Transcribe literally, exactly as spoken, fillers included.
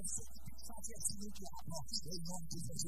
fazer assim no diabo, em nome de Jesus.